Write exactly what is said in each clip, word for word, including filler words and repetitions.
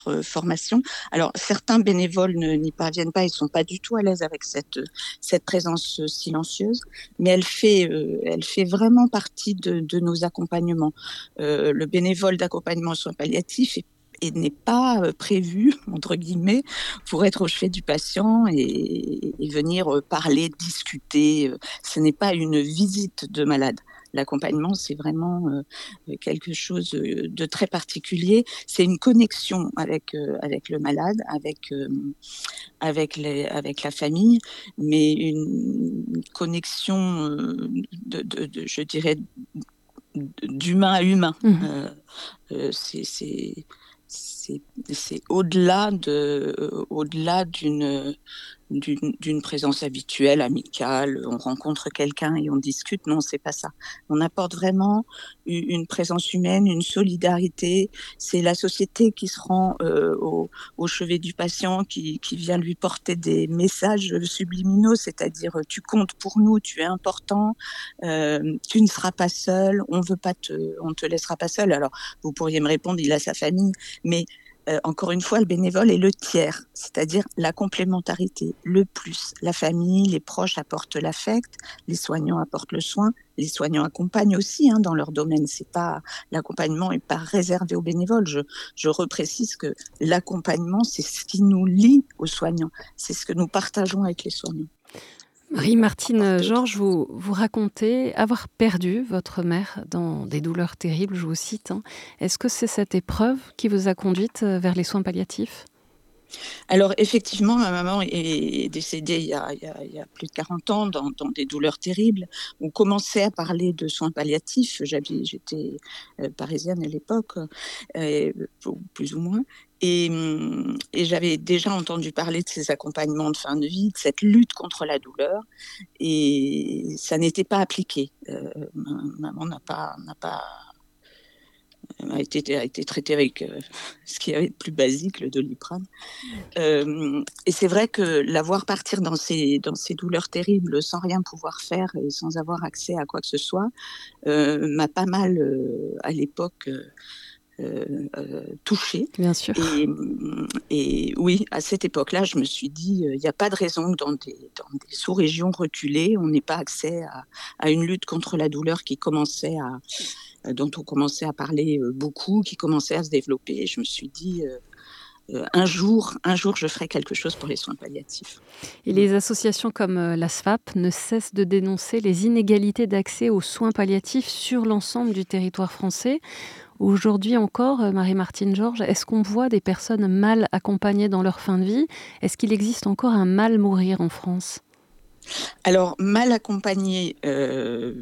euh, formation. Alors, certains bénévoles ne, n'y parviennent pas, ils ne sont pas du tout à l'aise avec cette, cette présence silencieuse, mais elle fait, euh, elle fait vraiment partie de, de nos accompagnements. Euh, le bénévole d'accompagnement aux soins palliatifs est et n'est pas euh, prévu, entre guillemets, pour être au chevet du patient et, et venir euh, parler, discuter. Euh, Ce n'est pas une visite de malade. L'accompagnement, c'est vraiment euh, quelque chose euh, de très particulier. C'est une connexion avec, euh, avec le malade, avec, euh, avec, les, avec la famille, mais une connexion, euh, de, de, de, je dirais, d'humain à humain. Mmh. Euh, euh, c'est, c'est, c'est, c'est au-delà de, euh, au-delà d'une, d'une, d'une présence habituelle, amicale. On rencontre quelqu'un et on discute. Non, c'est pas ça. On apporte vraiment une présence humaine, une solidarité. C'est la société qui se rend euh, au, au chevet du patient, qui, qui vient lui porter des messages subliminaux, c'est-à-dire tu comptes pour nous, tu es important, euh, tu ne seras pas seul, on veut pas te, on te laissera pas seul. Alors, vous pourriez me répondre, il a sa famille, mais euh, encore une fois, le bénévole est le tiers, c'est-à-dire la complémentarité, le plus. La famille, les proches apportent l'affect, les soignants apportent le soin, les soignants accompagnent aussi hein, dans leur domaine. C'est pas l'accompagnement n'est pas réservé aux bénévoles. Je, je reprécise que l'accompagnement, c'est ce qui nous lie aux soignants, c'est ce que nous partageons avec les soignants. Et Marie-Martine apporter autre Georges, chose. vous, vous racontez avoir perdu votre mère dans des douleurs terribles, je vous cite. Hein. Est-ce que c'est cette épreuve qui vous a conduite vers les soins palliatifs? Alors effectivement, ma maman est décédée il y a, il y a, il y a plus de quarante ans dans, dans des douleurs terribles. On commençait à parler de soins palliatifs. J'avais, j'étais euh, parisienne à l'époque, euh, plus ou moins. Et, et j'avais déjà entendu parler de ces accompagnements de fin de vie, de cette lutte contre la douleur. Et ça n'était pas appliqué. Euh, maman n'a pas, n'a pas a été, a été traitée avec euh, ce qu'il y avait de plus basique, le Doliprane. Euh, et c'est vrai que la voir partir dans ces, dans ces douleurs terribles sans rien pouvoir faire et sans avoir accès à quoi que ce soit euh, m'a pas mal, euh, à l'époque, euh, euh, touchée. Bien sûr. Et, et oui, à cette époque-là, je me suis dit, il euh, n'y a pas de raison que dans des, dans des sous-régions reculées, on n'ait pas accès à, à une lutte contre la douleur qui commençait à, dont on commençait à parler beaucoup, qui commençait à se développer. Et je me suis dit, euh, euh, un jour, un jour, je ferai quelque chose pour les soins palliatifs. Et les associations comme euh, la S F A P ne cessent de dénoncer les inégalités d'accès aux soins palliatifs sur l'ensemble du territoire français. Aujourd'hui encore, euh, Marie-Martine Georges, est-ce qu'on voit des personnes mal accompagnées dans leur fin de vie? Est-ce qu'il existe encore un mal mourir en France? Alors, mal accompagné, euh,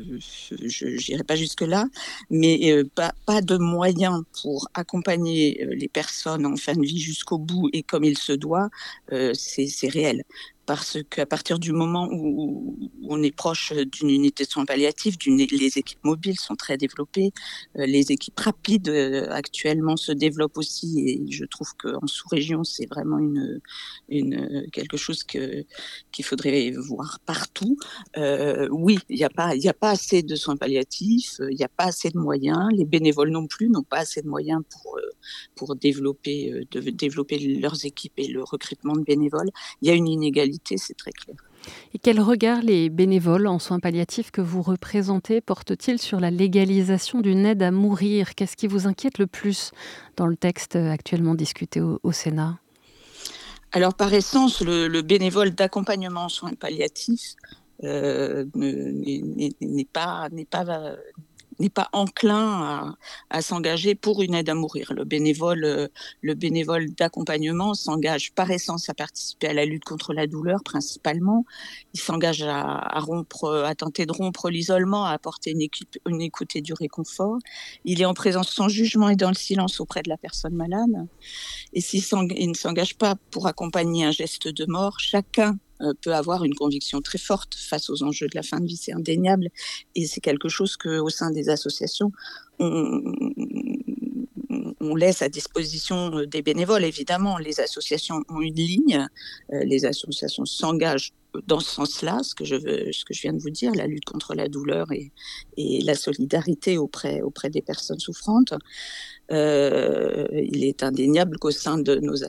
je n'irai pas jusque-là, mais euh, pas, pas de moyens pour accompagner euh, les personnes en fin de vie jusqu'au bout et comme il se doit, euh, c'est, c'est réel. Parce qu'à partir du moment où, où on est proche d'une unité de soins palliatifs, d'une, les équipes mobiles sont très développées, euh, les équipes rapides euh, actuellement se développent aussi, et je trouve qu'en sous-région, c'est vraiment une, une, quelque chose que, qu'il faudrait voir partout. Euh, oui, il n'y a pas, il n'y a pas assez de soins palliatifs, il n'y a pas assez de moyens. Les bénévoles non plus n'ont pas assez de moyens pour euh, pour développer euh, de, développer leurs équipes et le recrutement de bénévoles. Il y a une inégalité, c'est très clair. Et quel regard les bénévoles en soins palliatifs que vous représentez portent-ils sur la légalisation d'une aide à mourir? Qu'est-ce qui vous inquiète le plus dans le texte actuellement discuté au, au Sénat? Alors par essence, le, le bénévole d'accompagnement en soins palliatifs euh, n'est, n'est, n'est pas n'est pas n'est pas enclin à, à s'engager pour une aide à mourir. Le bénévole, euh, le bénévole d'accompagnement s'engage par essence à participer à la lutte contre la douleur principalement. Il s'engage à, à rompre, à tenter de rompre l'isolement, à apporter une, équipe, une écoute et du réconfort. Il est en présence sans jugement et dans le silence auprès de la personne malade. Et s'il ne s'engage pas pour accompagner un geste de mort, chacun euh, peut avoir une conviction très forte face aux enjeux de la fin de vie, c'est indéniable. Et c'est quelque chose qu'au sein des associations, on, on laisse à disposition des bénévoles, évidemment. Les associations ont une ligne, euh, les associations s'engagent dans ce sens-là, ce que je veux, ce que je viens de vous dire, la lutte contre la douleur et, et la solidarité auprès, auprès des personnes souffrantes. Euh, il est indéniable qu'au sein de nos